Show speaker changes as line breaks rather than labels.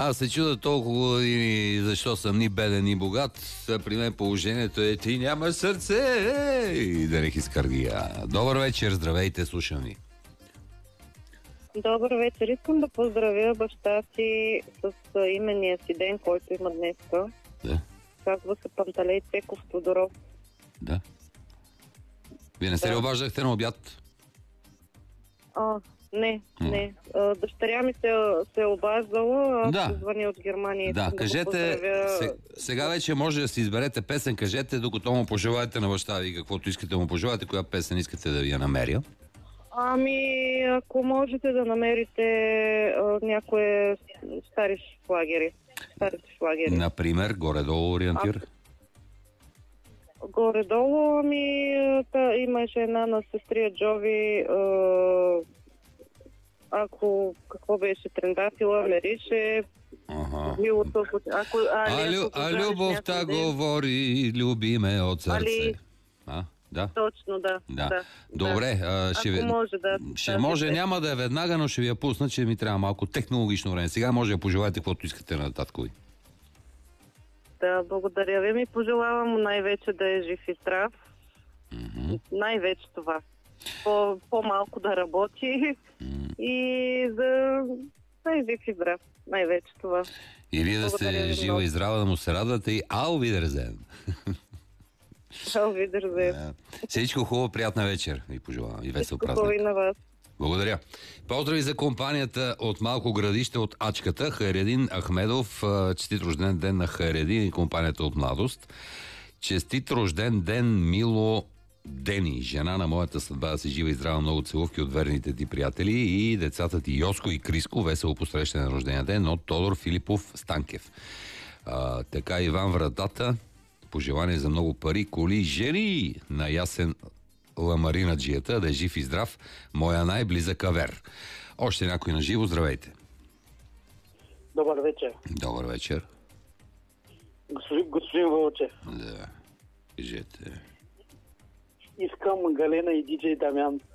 Аз се чуда толкова години, защо съм ни беден, ни богат. При мен положението е, ти нямаш сърце. И да не изкъргия. Добър вечер, здравейте, слушам ви.
Добър вечер. Искам да поздравя баща си с имения си ден, който има днеска.
Да.
Казва се Панталей Цеков Тодоров.
Да. Вие не се ли обаждахте на обяд?
Не. Дъщеря ми се е обаждала,
Да.
звъни от Германия.
Да, кажете, сега вече може да си изберете песен, кажете, докато му пожелаете на баща ви каквото искате да му пожелаете, коя песен искате да ви я намеря.
Ако можете да намерите някои стари шлагери.
Например, горе-долу ориентир.
Горе-долу, имаше една на сестрия Джови, какво беше, Трендатила, Мерише, Билото.
Любовта говори, люби ме от сърце. Да.
Точно, да.
Добре, ще може,
да.
няма да е веднага, но ще ви я пусна, че ми трябва малко технологично време. Сега може да пожелаете каквото искате на татко ви.
Да, благодаря ви. Ми пожелавам най-вече да е жив и здрав. Най-вече това. По-малко да работи и да е жив и здрав. Най-вече това.
И вие да сте жива и здрава, да му се радвате и аувидерзен. Всичко хубаво, приятна вечер ви пожелавам и весел празник.
На вас.
Благодаря. Поздрави за компанията от Малко градище от Ачката, Хайредин Ахмедов. Честит рожден ден на Хайредин и компанията от Младост. Честит рожден ден, Мило Дени, жена на моята съдба, да си жива и здрава, много целувки от верните ти приятели и децата ти Йоско и Криско. Весело посрещане на рождения ден от Тодор Филипов Станкев. Така Иван Вратата. Пожелание за много пари, коли, жени на Ясен Ламаринаджията, да е жив и здрав, моя най-близък авер. Още някой на живо, здравейте.
Добър вечер.
Добър вечер.
Господин Вълчев.
Да, кажете.
Искам Галена и диджей Дамян